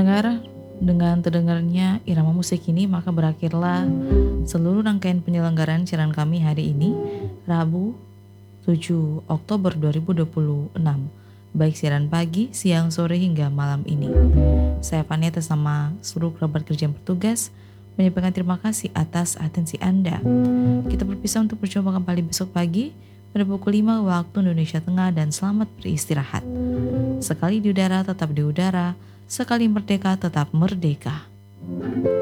pendengar, dengan terdengarnya irama musik ini maka berakhirlah seluruh rangkaian penyelenggaraan siaran kami hari ini, Rabu 7 Oktober 2026. Baik siaran pagi, siang, sore hingga malam ini. Saya Fani atas nama seluruh kerabat kerja yang bertugas menyampaikan terima kasih atas atensi Anda. Kita berpisah untuk berjumpa kembali besok pagi pada pukul 5 waktu Indonesia Tengah dan selamat beristirahat. Sekali di udara tetap di udara, sekali merdeka tetap merdeka.